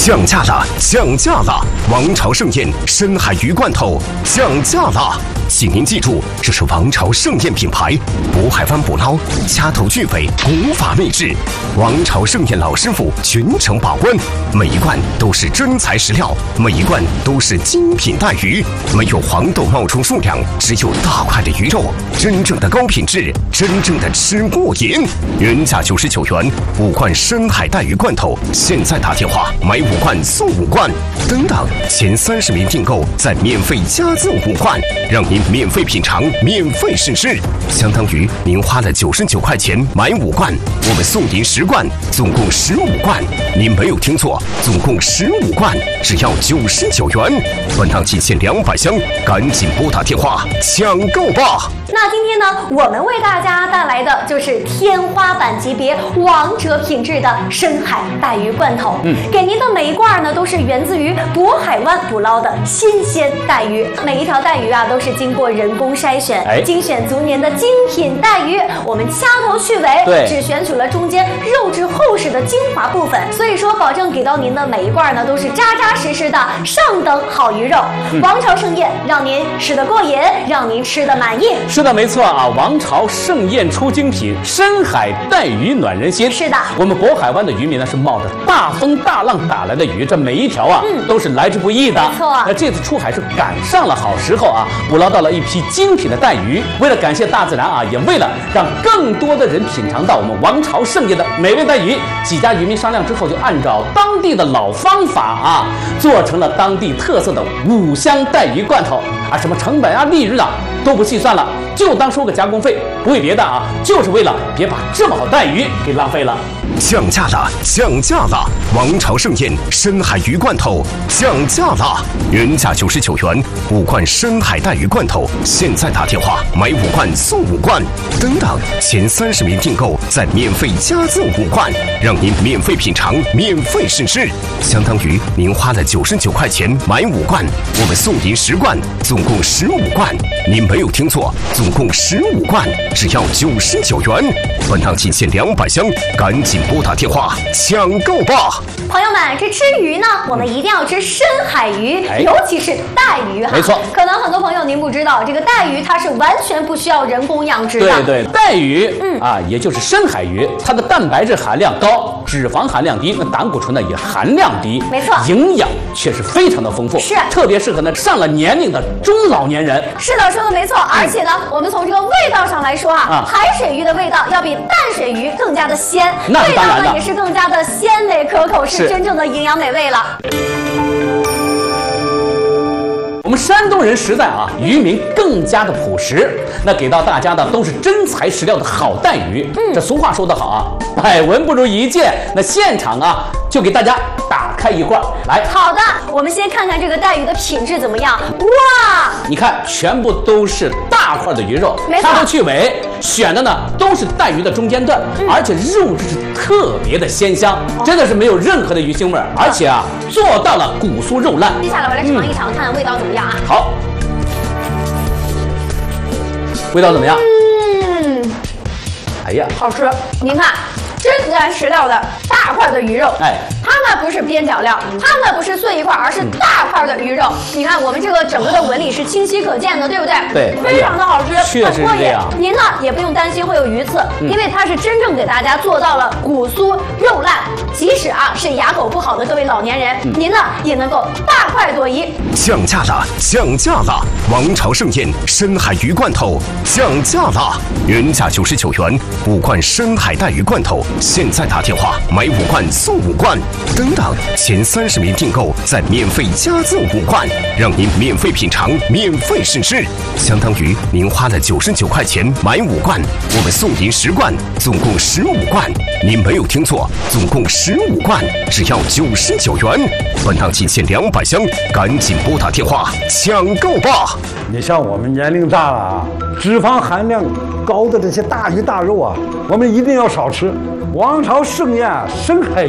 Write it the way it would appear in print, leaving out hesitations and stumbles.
降价了，降价了！王朝盛宴深海鱼罐头降价了，请您记住，这是王朝盛宴品牌，渤海湾捕捞，掐头去尾，古法秘制。王朝盛宴老师傅全程把关，每一罐都是真材实料，每一罐都是精品带鱼，没有黄豆冒充数量，只有大块的鱼肉，真正的高品质，真正的吃过瘾。原价99元，5罐深海带鱼罐头，现在打电话买5罐送5罐，等等，前30名订购再免费加赠5罐，让您免费品尝，免费试吃，相当于您花了99块钱买5罐，我们送您10罐，总共15罐。您没有听错，总共15罐，只要99元。本档仅限200箱，赶紧拨打电话抢购吧！ 那今天呢，我们为大家带来的就是天花板级别、王者品质的深海带鱼罐头。给您的每一罐呢，都是源自于渤海湾捕捞的新鲜带鱼，每一条带鱼啊，都是经过人工筛选，精选足年的精品带鱼。我们掐头去尾，只选取了中间肉质厚实的精华部分，所以说保证给到您的每一罐呢，都是扎扎实实的上等好鱼肉。王朝盛宴，让您吃得过瘾，让您吃得满意。 是的，没错啊！王朝盛宴出精品，深海带鱼暖人心。 是的， 我们渤海湾的渔民呢是冒着大风大浪打来的鱼，这每一条啊都是来之不易的。 没错， 那这次出海是赶上了好时候啊，捕捞到了一批精品的带鱼。为了感谢大自然啊，也为了让更多的人品尝到我们王朝盛宴的美味带鱼，几家渔民商量之后，就按照当地的老方法啊，做成了当地特色的5香带鱼罐头啊，什么成本啊、利润啊都不细算了，就当收个加工费，不为别的啊，就是为了别把这么好带鱼给浪费了。 降价了，降价了！王朝盛宴深海鱼罐头降价了，原价99元，5罐深海带鱼罐头，现在打电话买5罐送5罐，等等，前30名订购再免费加赠5罐，让您免费品尝，免费试吃，相当于您花了99块钱买5罐，我们送您10罐，总共15罐。您没有听错，总共15罐，只要99元。本档仅限200箱，赶紧拨打电话抢购吧！ 朋友们，这吃鱼呢，我们一定要吃深海鱼，尤其是带鱼哈。 没错， 可能很多朋友您不知道，这个带鱼它是完全不需要人工养殖的。 对，带鱼啊，也就是深海鱼，它的蛋白质含量高，脂肪含量低，那胆固醇呢也含量低， 没错， 营养却是非常的丰富， 是特别适合呢上了年龄的中老年人。 是的，说的没错。而且呢，我们从这个味道上来说啊，海水鱼的味道要比淡水鱼更加的鲜， 那是当然的， 味道呢也是更加的鲜美可口，是真正的营养美味了。 我们山东人实在啊，渔民更加的朴实，那给到大家的都是真材实料的好带鱼。这俗话说得好啊，百闻不如一见。那现场啊，就给大家打开一罐来。 好的，我们先看看这个带鱼的品质怎么样。哇， 你看，全部都是大块的鱼肉，掐头去尾，选的呢都是带鱼的中间段，而且肉质是特别的鲜香，真的是没有任何的鱼腥味，而且啊做到了骨酥肉烂。 接下来我来尝一尝，看看味道怎么样啊？ 好，味道怎么样？哎呀， 好吃！您看，真材实料的大块的鱼肉，它呢不是边角料，它呢不是碎一块，而是大块的鱼肉。你看我们这个整个的纹理是清晰可见的，对不对？ 对， 非常的好吃， 确实是这样。 您呢也不用担心会有鱼刺，因为它是真正给大家做到了骨酥肉烂，即使啊是牙口不好的各位老年人，您呢也能够大快朵颐。 降价了，降价了！王朝盛宴深海鱼罐头降价了，原价99元，5罐深海带鱼罐头，现在打电话买5罐送5罐，等等，前30名订购再免费加赠5罐，让您免费品尝，免费试吃，相当于您花了99块钱买5罐，我们送您10罐，总共15罐。您没有听错，总共15罐，只要99元。本档仅限200箱，赶紧拨打电话抢购吧！ 你像我们年龄大了啊，脂肪含量高的这些大鱼大肉啊，我们一定要少吃。王朝盛宴深海